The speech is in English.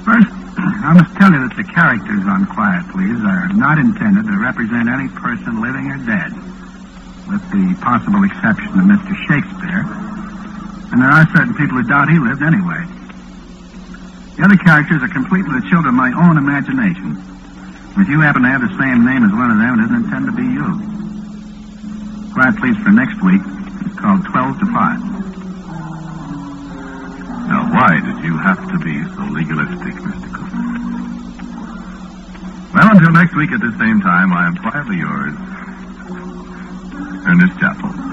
First, I must tell you that the characters on Quiet Please are not intended to represent any person living or dead, with the possible exception of Mr. Shakespeare. And there are certain people who doubt he lived anyway. The other characters are completely the children of my own imagination. If you happen to have the same name as one of them, it isn't intended to be you. Quiet Please for next week is called 12 to 5. Now, why did you have to be so legalistic, Mr. Cooper? Well, until next week at the same time, I am quietly yours, Ernest Chappell.